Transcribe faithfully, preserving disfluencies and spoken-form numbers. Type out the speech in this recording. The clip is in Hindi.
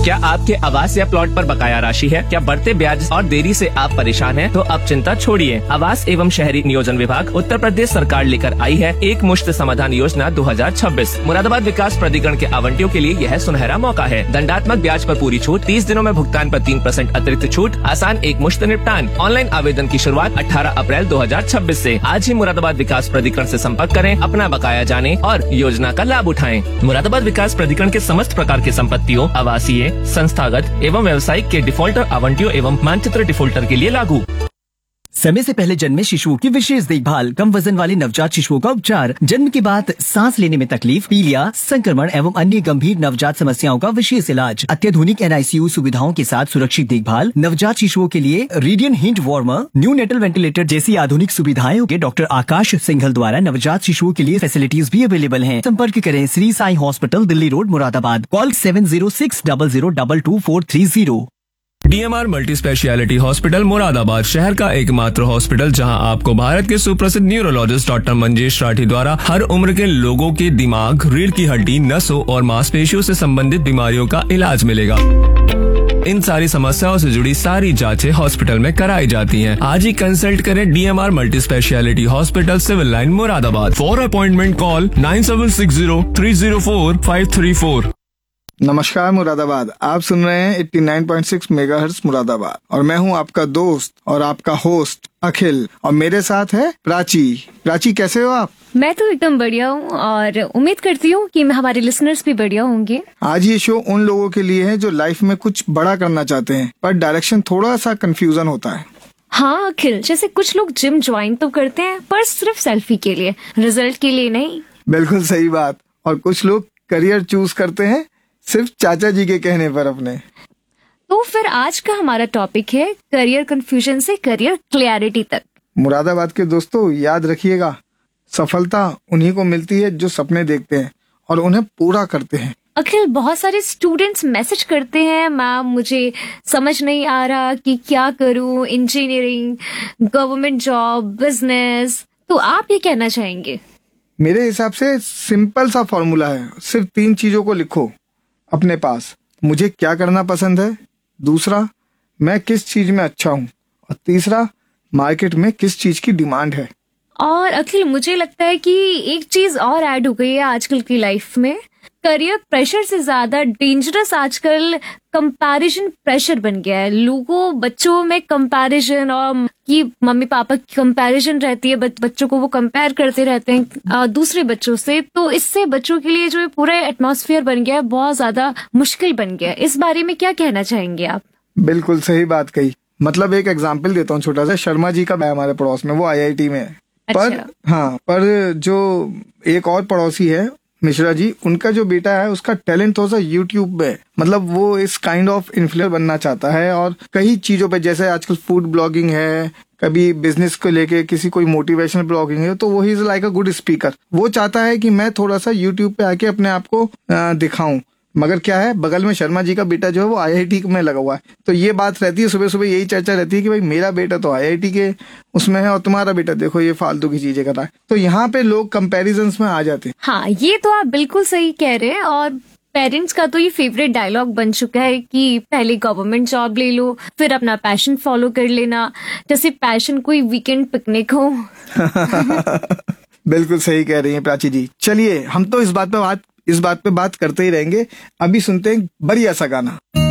क्या आपके आवास या प्लॉट पर बकाया राशि है? क्या बढ़ते ब्याज और देरी से आप परेशान हैं? तो अब चिंता छोड़िए। आवास एवं शहरी नियोजन विभाग उत्तर प्रदेश सरकार लेकर आई है एक मुश्त समाधान योजना दो हज़ार छब्बीस। मुरादाबाद विकास प्राधिकरण के आवंटियों के लिए यह सुनहरा मौका है। दंडात्मक ब्याज पर पूरी छूट, तीस दिनों में भुगतान पर तीन परसेंट अतिरिक्त छूट, आसान एक मुश्त निपटान। ऑनलाइन आवेदन की शुरुआत अठारह अप्रैल दो हज़ार छब्बीस से। आज ही मुरादाबाद विकास प्राधिकरण से संपर्क करें, अपना बकाया जाने और योजना का लाभ उठाएं। मुरादाबाद विकास प्राधिकरण के समस्त प्रकार के संपत्तियों, आवासीय, संस्थागत एवं व्यावसायिक के डिफॉल्टर आवंटियों एवं मानचित्र डिफॉल्टर के लिए लागू। समय से पहले जन्मे शिशुओं की विशेष देखभाल, कम वजन वाले नवजात शिशुओं का उपचार, जन्म के बाद सांस लेने में तकलीफ, पीलिया, संक्रमण एवं अन्य गंभीर नवजात समस्याओं का विशेष इलाज, अत्याधुनिक एन आई सी यू सुविधाओं के साथ सुरक्षित देखभाल, नवजात शिशुओं के लिए radian hint warmer, new natal ventilator जैसी आधुनिक सुविधाएं के डॉक्टर आकाश सिंघल द्वारा नवजात शिशुओं के लिए फैसिलिटीज भी अवेलेबल हैं। संपर्क करें Shri Sai hospital, Delhi road, Moradabad. Call seven zero six double zero double two four three zero. D M R multi speciality hospital Moradabad शहर का एकमात्र हॉस्पिटल जहां आपको भारत के सुप्रसिद्ध न्यूरोलॉजिस्ट डॉक्टर मंजेश राठी द्वारा हर उम्र के लोगों के दिमाग, रीढ़ की हड्डी, नसों और मांसपेशियों से संबंधित बीमारियों का इलाज मिलेगा। इन सारी समस्याओं से जुड़ी सारी जांचें हॉस्पिटल में कराई जाती हैं। आज ही कंसल्ट करें D M R multi speciality hospital, civil line, Moradabad. For appointment call nine seven six zero three zero four five three four. नमस्कार मुरादाबाद, आप सुन रहे हैं नवासी पॉइंट छह मेगाहर्ट्ज मुरादाबाद और मैं हूं आपका दोस्त और आपका होस्ट अखिल और मेरे साथ है प्राची। प्राची, कैसे हो आप? मैं तो एकदम बढ़िया हूँ और उम्मीद करती हूँ कि हमारे लिसनर्स भी बढ़िया होंगे। आज ये शो उन लोगों के लिए है जो लाइफ में कुछ बड़ा करना चाहते हैं पर डायरेक्शन थोड़ा सा कंफ्यूजन होता है। हाँ अखिल, जैसे कुछ लोग जिम ज्वाइन तो करते हैं पर सिर्फ सेल्फी के लिए, रिजल्ट के लिए नहीं। बिल्कुल सही बात। और कुछ लोग करियर चूज करते हैं सिर्फ चाचा जी के कहने पर अपने। तो फिर आज का हमारा टॉपिक है करियर कंफ्यूजन से करियर क्लैरिटी तक। मुरादाबाद के दोस्तों, याद रखिएगा, सफलता उन्हीं को मिलती है जो सपने देखते हैं और उन्हें पूरा करते हैं। अखिल, बहुत सारे स्टूडेंट्स मैसेज करते हैं, मैम मुझे समझ नहीं आ रहा कि क्या करूं, इंजीनियरिंग, गवर्नमेंट जॉब, बिजनेस। तो आप ये कहना चाहेंगे? मेरे हिसाब से सिंपल सा फॉर्मूला है, सिर्फ तीन चीजों को लिखो अपने पास। मुझे क्या करना पसंद है, दूसरा मैं किस चीज में अच्छा हूँ और तीसरा मार्केट में किस चीज की डिमांड है। और अखिल, मुझे लगता है कि एक चीज और ऐड हो गई है आजकल की लाइफ में। करियर प्रेशर से ज्यादा डेंजरस आजकल कंपैरिजन प्रेशर बन गया है। लोगों, बच्चों में कंपैरिजन और कि मम्मी पापा की कंपैरिजन रहती है, बच्चों को वो कंपेयर करते रहते हैं दूसरे बच्चों से। तो इससे बच्चों के लिए जो पूरा एटमॉस्फेयर बन गया है बहुत ज्यादा मुश्किल बन गया है। इस बारे में क्या कहना चाहेंगे आप? बिल्कुल सही बात कही। मतलब एक एग्जाम्पल देता हूँ छोटा सा। शर्मा जी का हमारे पड़ोस में, वो आई आई टी में है। अच्छा। पर हाँ, पर जो एक और पड़ोसी है मिश्रा जी, उनका जो बेटा है उसका टैलेंट थोड़ा सा यूट्यूब में, मतलब वो इस काइंड ऑफ इन्फ्लुएंसर बनना चाहता है और कई चीजों पे, जैसे आजकल फूड ब्लॉगिंग है, कभी बिजनेस को लेके किसी कोई मोटिवेशनल ब्लॉगिंग है, तो वो he is like a good speaker. वो चाहता है कि मैं थोड़ा सा यूट्यूब पे आके अपने आप को दिखाऊं। मगर क्या है, बगल में शर्मा जी का बेटा जो है वो आई आई टी में लगा हुआ है। तो ये बात रहती है, सुबह सुबह यही चर्चा रहती है कि भाई मेरा बेटा तो आई आई टी के उसमें है और तुम्हारा बेटा देखो ये फालतू की चीजें कर रहा है। तो यहाँ पे लोग कंपैरिजन्स में आ जाते हैं। हाँ, ये तो आप बिल्कुल सही कह रहे हैं। और पेरेंट्स का तो ये फेवरेट डायलॉग बन चुका है कि पहले गवर्नमेंट जॉब ले लो, फिर अपना पैशन फॉलो कर लेना, जैसे पैशन कोई वीकेंड पिकनिक हो। बिल्कुल सही कह रही हैं प्राची जी। चलिए, हम तो इस बात पे बात इस बात पे बात करते ही रहेंगे। अभी सुनते हैं बढ़िया सा गाना।